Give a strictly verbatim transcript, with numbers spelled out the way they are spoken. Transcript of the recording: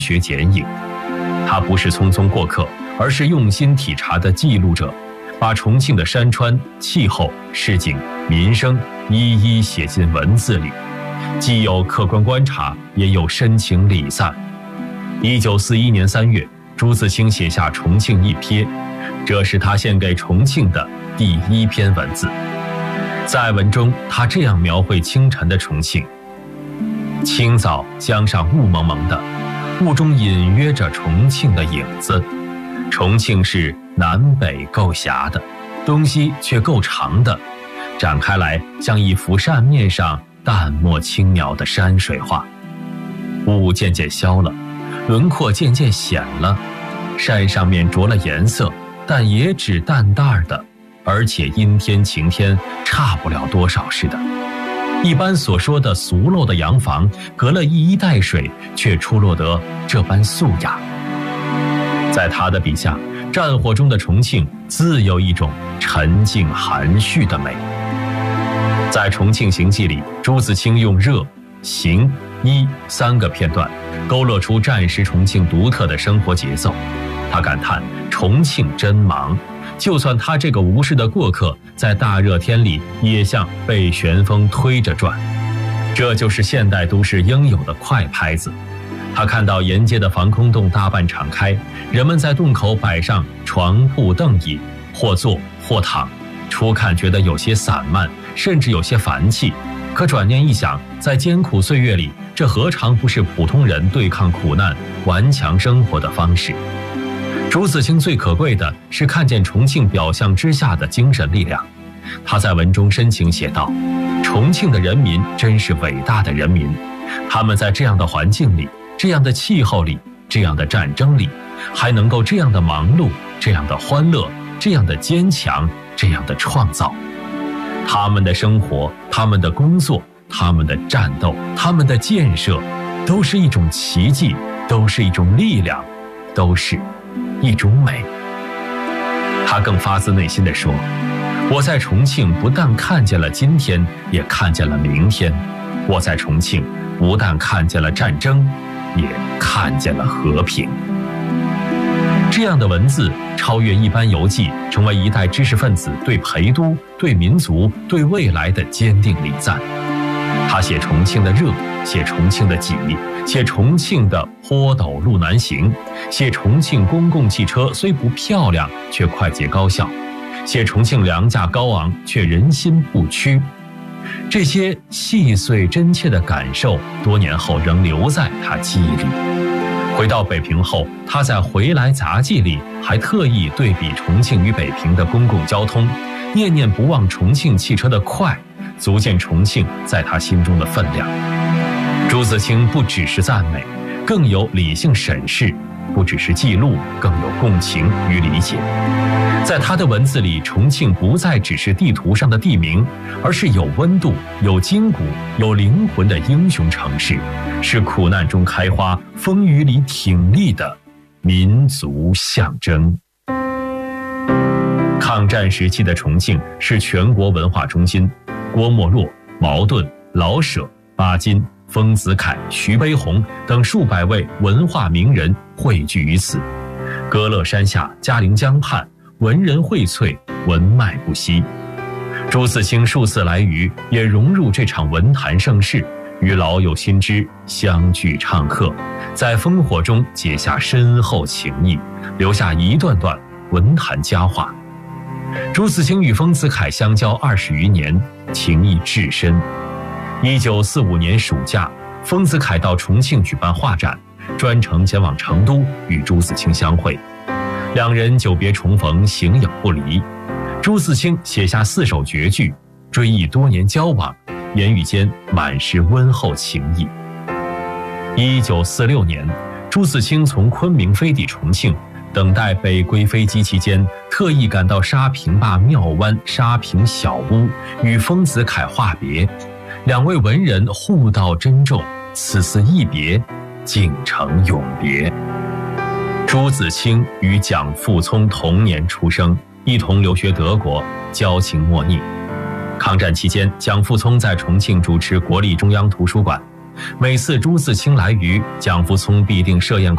学剪影。他不是匆匆过客，而是用心体察的记录者，把重庆的山川、气候、市井、民生一一写进文字里，既有客观观察，也有深情礼赞。一九四一年三月，朱自清写下《重庆一瞥》，这是他献给重庆的第一篇文字。在文中，他这样描绘清晨的重庆：清早江上雾蒙蒙的，雾中隐约着重庆的影子。重庆是南北够狭的，东西却够长的，展开来像一幅扇面上淡墨轻描的山水画。雾渐渐消了，轮廓渐渐显了，山上面着了颜色，但也只淡淡的，而且阴天晴天差不了多少似的。一般所说的俗陋的洋房，隔了一衣带水，却出落得这般素雅。在他的笔下，战火中的重庆自有一种沉静含蓄的美。在《重庆行记》里，朱自清用热、行、衣三个片段勾勒出战时重庆独特的生活节奏。他感叹重庆真忙，就算他这个无事的过客，在大热天里也像被旋风推着转。这就是现代都市应有的快拍子。他看到沿街的防空洞大半敞开，人们在洞口摆上床铺凳椅，或坐或躺，初看觉得有些散漫，甚至有些烦气，可转念一想，在艰苦岁月里，这何尝不是普通人对抗苦难、顽强生活的方式？朱自清最可贵的是看见重庆表象之下的精神力量。他在文中深情写道：重庆的人民真是伟大的人民，他们在这样的环境里，这样的气候里，这样的战争里，还能够这样的忙碌，这样的欢乐，这样的坚强，这样的创造。他们的生活，他们的工作，他们的战斗，他们的建设，都是一种奇迹，都是一种力量，都是一种美。他更发自内心地说：我在重庆不但看见了今天，也看见了明天。我在重庆不但看见了战争，也看见了和平。这样的文字超越一般游记，成为一代知识分子对陪都、对民族、对未来的坚定礼赞。他写重庆的热，写重庆的挤，写重庆的坡陡路难行，写重庆公共汽车虽不漂亮，却快捷高效，写重庆粮价高昂，却人心不屈。这些细碎真切的感受，多年后仍留在他记忆里。回到北平后，他在《回来杂记》里还特意对比重庆与北平的公共交通，念念不忘重庆汽车的快，足见重庆在他心中的分量。朱自清不只是赞美，更有理性审视，不只是记录，更有共情与理解。在他的文字里，重庆不再只是地图上的地名，而是有温度、有筋骨、有灵魂的英雄城市，是苦难中开花、风雨里挺立的民族象征。抗战时期的重庆是全国文化中心，郭沫若、茅盾、老舍、巴金、丰子恺、徐悲鸿等数百位文化名人汇聚于此。歌乐山下，嘉陵江畔，文人荟萃，文脉不息。朱自清数次来渝，也融入这场文坛盛世，与老友新知相聚唱和，在烽火中结下深厚情谊，留下一段段文坛佳话。朱自清与丰子恺相交二十余年，情谊至深。一九四五年暑假，丰子恺到重庆举办画展，专程前往成都与朱自清相会。两人久别重逢，形影不离。朱自清写下四首绝句，追忆多年交往，言语间满是温厚情谊。一九四六年，朱自清从昆明飞抵重庆，等待北归飞机期间，特意赶到沙坪坝庙湾沙坪小屋，与丰子恺话别。两位文人互道珍重，此次一别，竟成永别。朱自清与蒋复聪同年出生，一同留学德国，交情莫逆。抗战期间，蒋复聪在重庆主持国立中央图书馆， 每次朱自清来渝，蒋福聪必定设宴